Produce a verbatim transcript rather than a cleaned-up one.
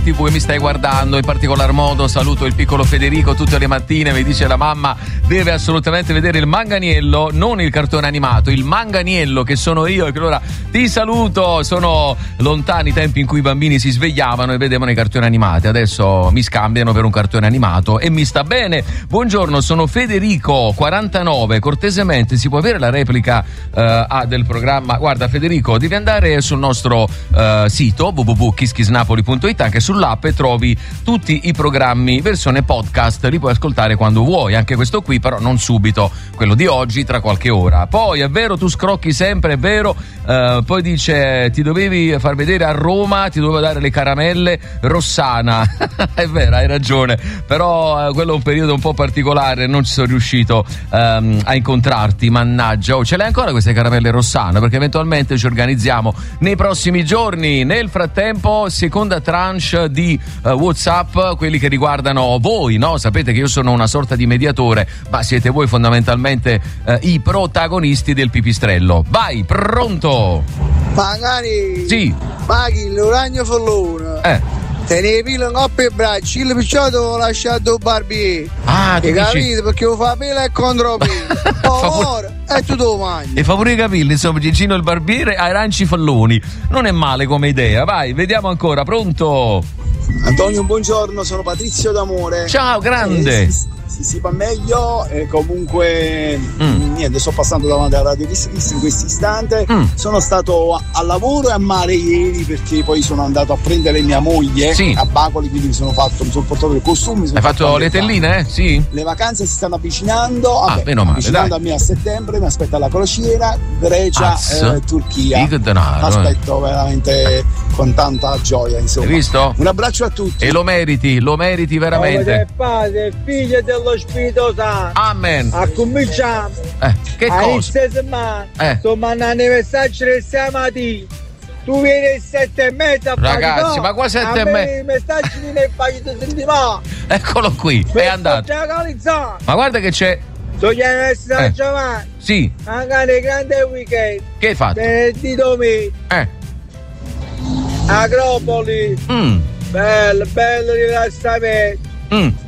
tivù e mi stai guardando, in particolar modo saluto il piccolo Federico tutte le mattine, mi dice la mamma deve assolutamente vedere il Manganiello, non il cartone animato, il Manganiello che sono io, e che allora ti saluto. Sono lontani i tempi in cui i bambini si svegliavano e vedevano i cartoni animati, adesso mi scambiano per un cartone animato e mi sta bene. Buongiorno, sono Federico quarantanove, cortesemente si può avere la replica uh, ah, del programma? Guarda Federico, devi andare sul nostro uh, sito w w w punto kiss kiss napoli punto it, anche sull'app trovi tutti i programmi versione podcast, li puoi ascoltare quando vuoi, anche questo qui però non subito, quello di oggi tra qualche ora. Poi è vero, tu scrocchi sempre, è vero, uh, poi dice ti dovevi far vedere a Roma, ti dovevo dare le caramelle Rossana. È vero, hai ragione, però uh, quello è un periodo un po' particolare, non ci sono riuscito um, a incontrarti, mannaggia. Oh, ce l'hai ancora queste caramelle Rossana? Perché eventualmente ci organizziamo nei prossimi giorni. Nel frattempo, seconda tranche di uh, WhatsApp, quelli che riguardano voi, no? Sapete che io sono una sorta di mediatore, ma siete voi fondamentalmente uh, i protagonisti del pipistrello. Vai, pronto? Magari sì, Maghi, l'uragno follone. Eh. Te ne pila un coppia e bracci, il picciotto ho lasciato Barbie. Ah, tu e dici... capite? Perché lo fa pila e contro pila. Oh, ora, e tu lo mangi. E fa pure i capelli, insomma, Gigino il barbiere, aranci falloni. Non è male come idea, vai, vediamo ancora, pronto? Antonio, buongiorno, sono Patrizio D'Amore. Ciao, grande. Eh, si, si, si va meglio e comunque mm. niente, sto passando davanti alla Radio Kiss Kiss in questo istante. Mm. Sono stato a, a lavoro e a mare ieri perché poi sono andato a prendere mia moglie sì. a Bacoli, quindi mi sono fatto, mi sono portato i costumi. Hai fatto, fatto le telline, eh? Sì. Le vacanze si stanno avvicinando, ah, vabbè, meno male, avvicinando a me a settembre, mi aspetta la crociera, Grecia e eh, Turchia. Denaro, aspetto eh. veramente con tanta gioia, insomma. Hai visto? Un abbraccio a tutti. E lo meriti, lo meriti veramente. Oh, padre, figlio dello Spirito Santo. Amen. A cominciamo. Eh, che a cosa? Settimana. Eh. Sto mandando i messaggi del stamattina. Tu vieni alle sette e mezza. Ragazzi, no, ma qua sette e mezza. I messaggi mi ne fai da settimana. Eccolo qui, è andato. Ma guarda che c'è. Vogliamo essere eh. Giovanni. Sì. Magari grande weekend. Che hai fatto? Venerdì, domenica. Eh. Agropoli. Mm. Bello, bello rilassamento. Mm.